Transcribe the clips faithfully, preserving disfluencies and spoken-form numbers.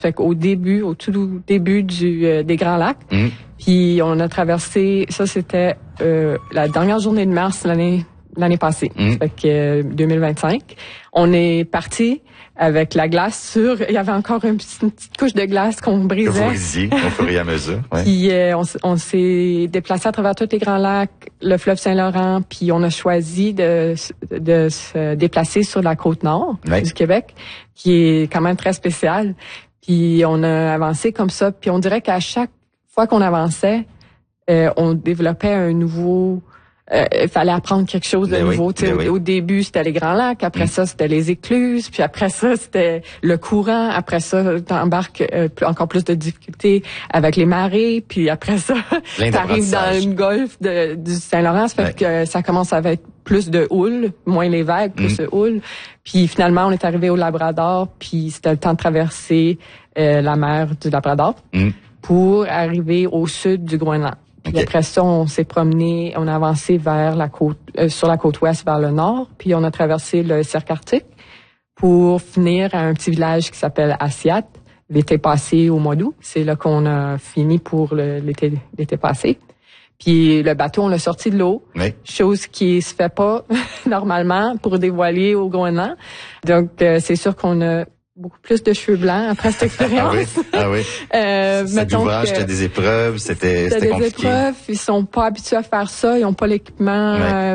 Fait qu'au début, au tout début du euh, des Grands Lacs, mmh. puis on a traversé, ça c'était euh, la dernière journée de mars l'année l'année passée, mmh. fait que euh, deux mille vingt-cinq. On est parti avec la glace sur, il y avait encore une petite, une petite couche de glace qu'on brisait. Que vous brisiez au fur et à mesure. Ouais. Puis euh, on, on s'est déplacé à travers tous les Grands Lacs, le fleuve Saint-Laurent, puis on a choisi de, de se déplacer sur la côte nord ouais. du Québec, qui est quand même très spéciale. Puis on a avancé comme ça, puis on dirait qu'à chaque fois qu'on avançait, euh, on développait un nouveau... Il euh, fallait apprendre quelque chose de mais nouveau. Oui, au, oui. au début, c'était les Grands Lacs. Après mm. ça, c'était les écluses. Puis après ça, c'était le courant. Après ça, t'embarques euh, encore plus de difficultés avec les marées. Puis après ça, t'arrives dans le golfe de, du Saint-Laurent. Ça fait ouais. que ça commence à être plus de houle, moins les vagues, plus mm. de houle. Puis finalement, on est arrivé au Labrador. Puis c'était le temps de traverser euh, la mer du Labrador mm. pour arriver au sud du Groenland. Puis okay. après ça, on s'est promené, on a avancé vers la côte, euh, sur la côte ouest vers le nord, puis on a traversé le cercle arctique pour finir à un petit village qui s'appelle Asiat l'été passé au mois d'août. C'est là qu'on a fini pour le, l'été, l'été passé. Puis le bateau, on l'a sorti de l'eau, oui. chose qui se fait pas normalement pour dévoiler au Groenland. Donc euh, c'est sûr qu'on a beaucoup plus de cheveux blancs après cette expérience. ah oui, ah oui. euh, c'était l'ouvrage, c'était des épreuves, c'était, c'était, c'était des compliqué. épreuves, ils sont pas habitués à faire ça, ils ont pas l'équipement ouais. euh,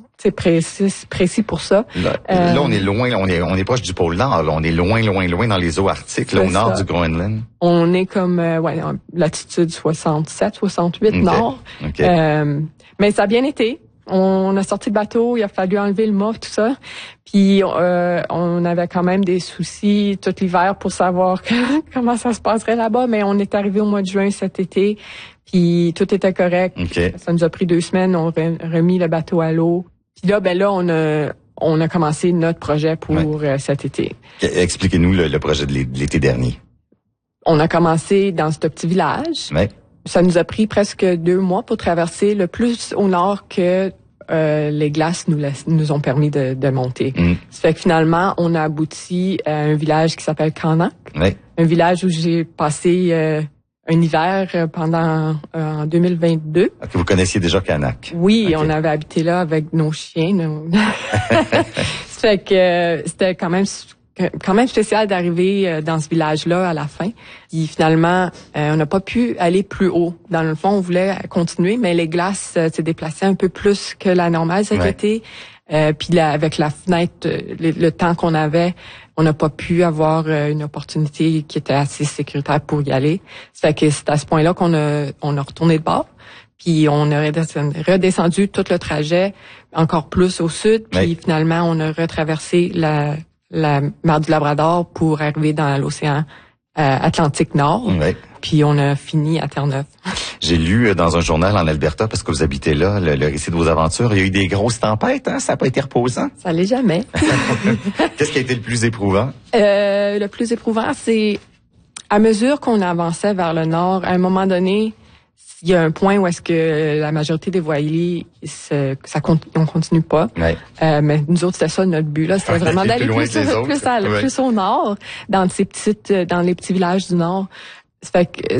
précis, précis pour ça. Là, euh, là, on est loin, on est, on est proche du pôle Nord, là. On est loin, loin, loin dans les eaux arctiques, là, au ça. nord du Groenland. On est comme, euh, ouais, latitude soixante-sept, soixante-huit okay. nord. Okay. Euh, mais ça a bien été. On a sorti le bateau, il a fallu enlever le mât, tout ça. Puis euh, on avait quand même des soucis tout l'hiver pour savoir comment ça se passerait là-bas, mais on est arrivé au mois de juin cet été, puis tout était correct. Okay. Ça nous a pris deux semaines, on a remis le bateau à l'eau. Puis là, ben là, on a on a commencé notre projet pour ouais. euh, cet été. Expliquez-nous le, le projet de l'été dernier. On a commencé dans ce petit village. Ouais. Ça nous a pris presque deux mois pour traverser le plus au nord que euh, les glaces nous, laissent, nous ont permis de, de monter. Mm. Ça fait que finalement, on a abouti à un village qui s'appelle Qaanaaq. Ouais. Un village où j'ai passé euh, un hiver pendant euh, en deux mille vingt-deux. Okay, vous connaissiez déjà Qaanaaq. Oui, okay. on avait habité là avec nos chiens. Nos... Ça fait que euh, c'était quand même... quand même spécial d'arriver dans ce village-là à la fin. Puis finalement, euh, on n'a pas pu aller plus haut. Dans le fond, on voulait continuer, mais les glaces euh, s'est déplacées un peu plus que la normale cet ouais. été. Euh, puis là, avec la fenêtre, le, le temps qu'on avait, on n'a pas pu avoir euh, une opportunité qui était assez sécuritaire pour y aller. Ça fait que c'est à ce point-là qu'on a, on a retourné de bord. Puis on a redescendu tout le trajet encore plus au sud. Puis ouais. finalement, on a retraversé la la mer du Labrador pour arriver dans l'océan euh, Atlantique Nord. Ouais. Puis on a fini à Terre-Neuve. J'ai lu euh, dans un journal en Alberta, parce que vous habitez là, le, le récit de vos aventures, il y a eu des grosses tempêtes, hein? Ça n'a pas été reposant? Ça l'est jamais. Qu'est-ce qui a été le plus éprouvant? Euh, le plus éprouvant, c'est à mesure qu'on avançait vers le nord, à un moment donné, il y a un point où est-ce que la majorité des voiliers, ça, ça on continue pas. Ouais. Euh, mais nous autres, c'était ça notre but là, c'était vraiment d'aller plus, plus, plus, à, ouais. plus au nord, dans ces petites, dans les petits villages du nord. Ça fait que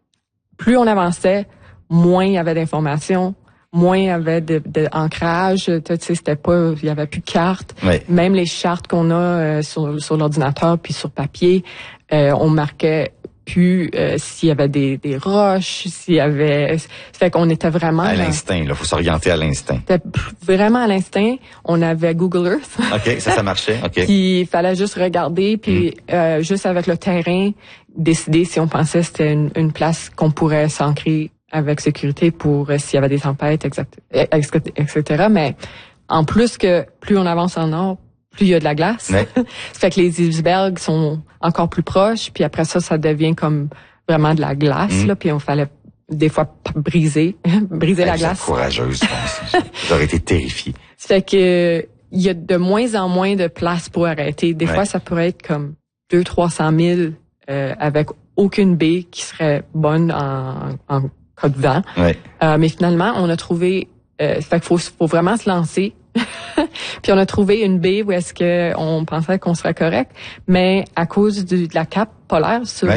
plus on avançait, moins il y avait d'informations, moins il y avait de, de ancrage. Tu sais, c'était pas, il y avait plus de cartes. Ouais. Même les chartes qu'on a euh, sur, sur l'ordinateur puis sur papier, euh, on marquait plus euh, s'il y avait des, des roches, s'il y avait... Ça fait qu'on était vraiment... À l'instinct, là, faut s'orienter à l'instinct. C'était vraiment à l'instinct. On avait Google Earth. OK, ça, ça marchait, OK. Puis il fallait juste regarder, puis mm. euh, juste avec le terrain, décider si on pensait que c'était une, une place qu'on pourrait s'ancrer avec sécurité pour euh, s'il y avait des tempêtes, exact, et cetera. Mais en plus que plus on avance en nord, plus il y a de la glace. Ouais. Ça fait que les icebergs sont encore plus proches, puis après ça, ça devient comme vraiment de la glace, mmh. là, puis on fallait des fois briser, briser hey, la glace. Courageuse, j'aurais été terrifiée. Ça fait que il y a de moins en moins de place pour arrêter. Des ouais. fois, ça pourrait être comme deux, trois cent mille euh, avec aucune baie qui serait bonne en, en cas de vent. Ouais. Euh, mais finalement, on a trouvé, euh, ça fait qu'il faut, faut vraiment se lancer. Puis on a trouvé une baie où est-ce que on pensait qu'on serait correct, mais à cause du, de la cape polaire sur ouais.